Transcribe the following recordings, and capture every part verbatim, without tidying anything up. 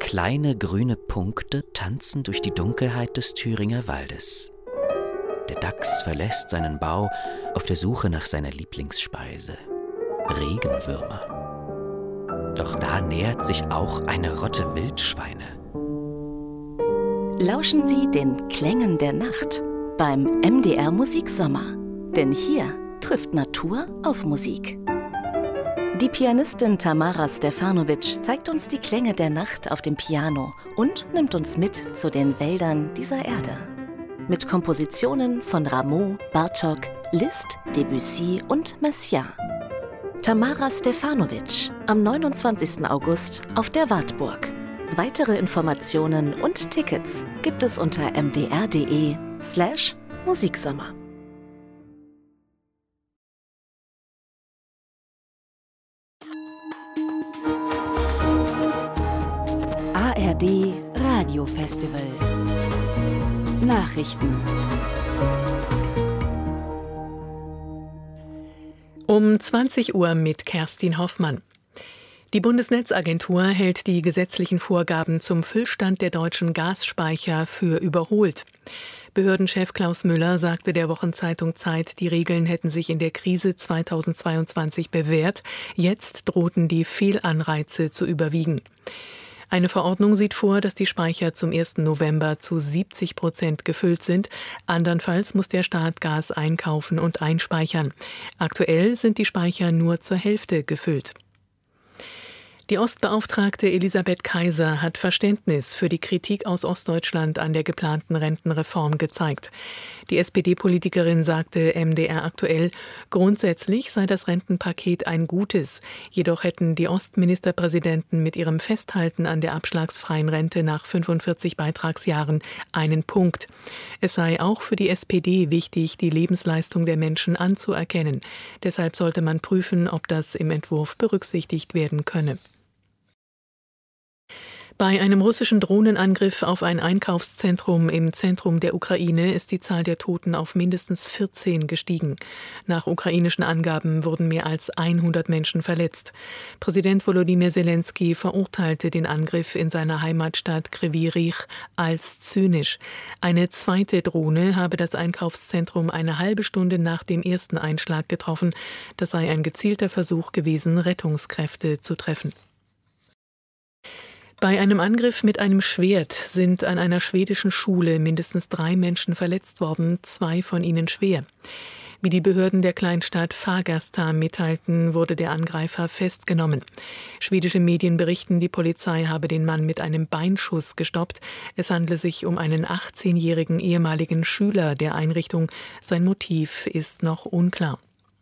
Kleine grüne Punkte tanzen durch die Dunkelheit des Thüringer Waldes. Der Dachs verlässt seinen Bau auf der Suche nach seiner Lieblingsspeise, Regenwürmer. Doch da nähert sich auch eine Rotte Wildschweine. Lauschen Sie den Klängen der Nacht beim M D R Musiksommer. Denn hier trifft Natur auf Musik. Die Pianistin Tamara Stefanovic zeigt uns die Klänge der Nacht auf dem Piano und nimmt uns mit zu den Wäldern dieser Erde. Mit Kompositionen von Rameau, Bartók, Liszt, Debussy und Messiaen. Tamara Stefanovic am neunundzwanzigsten August auf der Wartburg. Weitere Informationen und Tickets gibt es unter mdr.de slash Musiksommer. A R D Radio Festival Nachrichten. Um zwanzig Uhr mit Kerstin Hoffmann. Die Bundesnetzagentur hält die gesetzlichen Vorgaben zum Füllstand der deutschen Gasspeicher für überholt. Behördenchef Klaus Müller sagte der Wochenzeitung Zeit, die Regeln hätten sich in der Krise zweitausendzweiundzwanzig bewährt. Jetzt drohten die Fehlanreize zu überwiegen. Eine Verordnung sieht vor, dass die Speicher zum ersten November zu siebzig Prozent gefüllt sind. Andernfalls muss der Staat Gas einkaufen und einspeichern. Aktuell sind die Speicher nur zur Hälfte gefüllt. Die Ostbeauftragte Elisabeth Kaiser hat Verständnis für die Kritik aus Ostdeutschland an der geplanten Rentenreform gezeigt. Die S P D-Politikerin sagte M D R aktuell, grundsätzlich sei das Rentenpaket ein gutes. Jedoch hätten die Ostministerpräsidenten mit ihrem Festhalten an der abschlagsfreien Rente nach fünfundvierzig Beitragsjahren einen Punkt. Es sei auch für die S P D wichtig, die Lebensleistung der Menschen anzuerkennen. Deshalb sollte man prüfen, ob das im Entwurf berücksichtigt werden könne. Bei einem russischen Drohnenangriff auf ein Einkaufszentrum im Zentrum der Ukraine ist die Zahl der Toten auf mindestens vierzehn gestiegen. Nach ukrainischen Angaben wurden mehr als hundert Menschen verletzt. Präsident Volodymyr Zelensky verurteilte den Angriff in seiner Heimatstadt Kryvyi Rih als zynisch. Eine zweite Drohne habe das Einkaufszentrum eine halbe Stunde nach dem ersten Einschlag getroffen. Das sei ein gezielter Versuch gewesen, Rettungskräfte zu treffen. Bei einem Angriff mit einem Schwert sind an einer schwedischen Schule mindestens drei Menschen verletzt worden, zwei von ihnen schwer. Wie die Behörden der Kleinstadt Fagersta mitteilten, wurde der Angreifer festgenommen. Schwedische Medien berichten, die Polizei habe den Mann mit einem Beinschuss gestoppt. Es handle sich um einen achtzehnjährigen ehemaligen Schüler der Einrichtung. Sein Motiv ist noch unklar.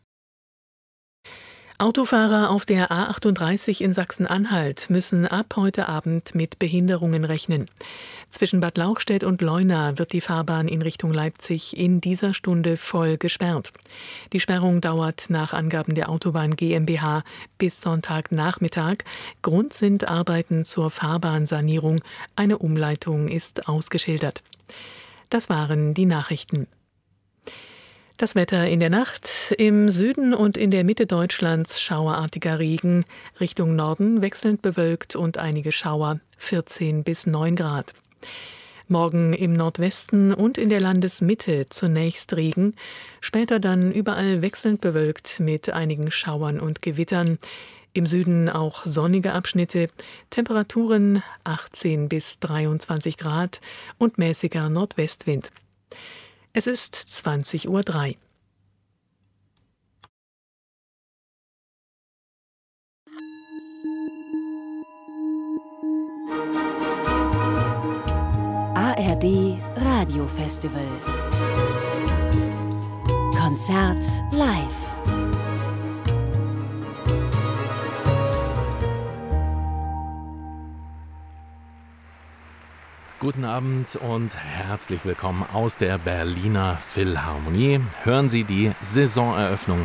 Autofahrer auf der A achtunddreißig in Sachsen-Anhalt müssen ab heute Abend mit Behinderungen rechnen. Zwischen Bad Lauchstädt und Leuna wird die Fahrbahn in Richtung Leipzig in dieser Stunde voll gesperrt. Die Sperrung dauert nach Angaben der Autobahn GmbH bis Sonntagnachmittag. Grund sind Arbeiten zur Fahrbahnsanierung. Eine Umleitung ist ausgeschildert. Das waren die Nachrichten. Das Wetter in der Nacht. Im Süden und in der Mitte Deutschlands schauerartiger Regen. Richtung Norden wechselnd bewölkt und einige Schauer, vierzehn bis neun Grad. Morgen im Nordwesten und in der Landesmitte zunächst Regen. Später dann überall wechselnd bewölkt mit einigen Schauern und Gewittern. Im Süden auch sonnige Abschnitte. Temperaturen achtzehn bis dreiundzwanzig Grad und mäßiger Nordwestwind. Es ist zwanzig Uhr drei. A R D Radio Festival Konzert live. Guten Abend und herzlich willkommen aus der Berliner Philharmonie. Hören Sie die Saisoneröffnung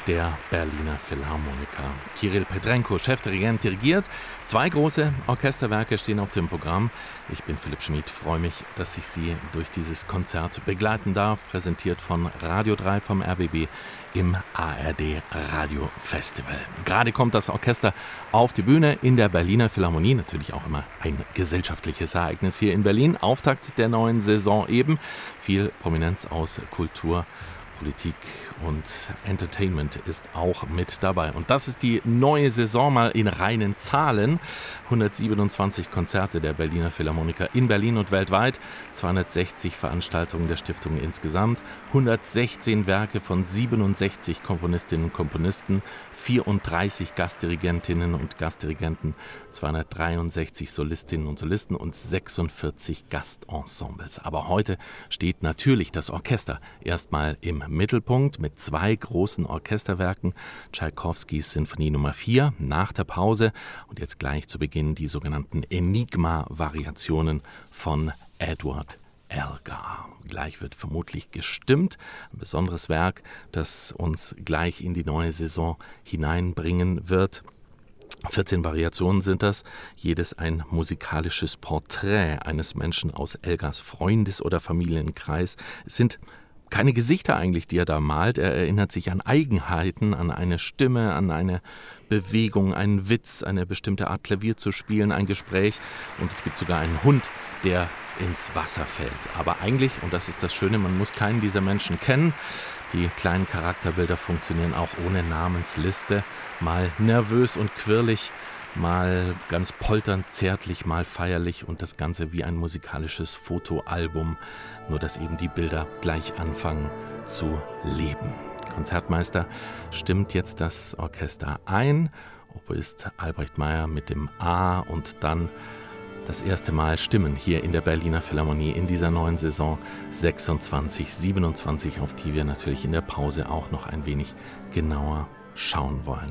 der Berliner Philharmoniker. Kirill Petrenko, Chefdirigent, dirigiert. Zwei große Orchesterwerke stehen auf dem Programm. Ich bin Philipp Schmid, freue mich, dass ich Sie durch dieses Konzert begleiten darf. Präsentiert von Radio drei vom R B B im A R D Radio Festival. Gerade kommt das Orchester auf die Bühne in der Berliner Philharmonie. Natürlich auch immer ein gesellschaftliches Ereignis hier in Berlin. Auftakt der neuen Saison eben. Viel Prominenz aus Kultur, Politik und Entertainment ist auch mit dabei. Und das ist die neue Saison mal in reinen Zahlen. hundertsiebenundzwanzig Konzerte der Berliner Philharmoniker in Berlin und weltweit, zweihundertsechzig Veranstaltungen der Stiftung insgesamt, hundertsechzehn Werke von siebenundsechzig Komponistinnen und Komponisten, vierunddreißig Gastdirigentinnen und Gastdirigenten, zweihundertdreiundsechzig Solistinnen und Solisten und sechsundvierzig Gastensembles. Aber heute steht natürlich das Orchester erstmal im Mittelpunkt mit zwei großen Orchesterwerken. Tschaikowskis Sinfonie Nummer vier nach der Pause und jetzt gleich zu Beginn die sogenannten Enigma-Variationen von Edward Elgar. Gleich wird vermutlich gestimmt. Ein besonderes Werk, das uns gleich in die neue Saison hineinbringen wird. vierzehn Variationen sind das, jedes ein musikalisches Porträt eines Menschen aus Elgars Freundes- oder Familienkreis. Es sind keine Gesichter eigentlich, die er da malt. Er erinnert sich an Eigenheiten, an eine Stimme, an eine Bewegung, einen Witz, eine bestimmte Art Klavier zu spielen, ein Gespräch. Und es gibt sogar einen Hund, der ins Wasser fällt. Aber eigentlich, und das ist das Schöne, man muss keinen dieser Menschen kennen. Die kleinen Charakterbilder funktionieren auch ohne Namensliste. Mal nervös und quirlig, mal ganz polternd, zärtlich, mal feierlich und das Ganze wie ein musikalisches Fotoalbum, nur dass eben die Bilder gleich anfangen zu leben. Konzertmeister stimmt jetzt das Orchester ein. Oboist Albrecht Meyer mit dem A und dann das erste Mal Stimmen hier in der Berliner Philharmonie in dieser neuen Saison sechsundzwanzig siebenundzwanzig, auf die wir natürlich in der Pause auch noch ein wenig genauer schauen wollen.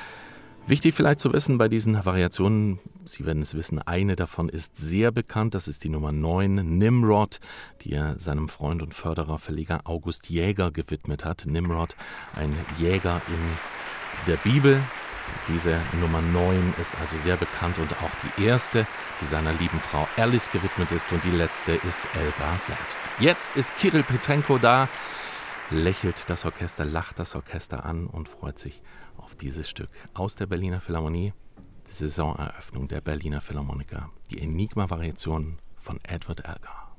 Wichtig vielleicht zu wissen bei diesen Variationen, Sie werden es wissen, eine davon ist sehr bekannt, das ist die Nummer neun, Nimrod, die er seinem Freund und Förderer, Verleger August Jäger gewidmet hat. Nimrod, ein Jäger in der Bibel. Diese Nummer neun ist also sehr bekannt und auch die erste, die seiner lieben Frau Alice gewidmet ist, und die letzte ist Elgar selbst. Jetzt ist Kirill Petrenko da, lächelt das Orchester, lacht das Orchester an und freut sich auf dieses Stück aus der Berliner Philharmonie, die Saisoneröffnung der Berliner Philharmoniker, die Enigma-Variation von Edward Elgar.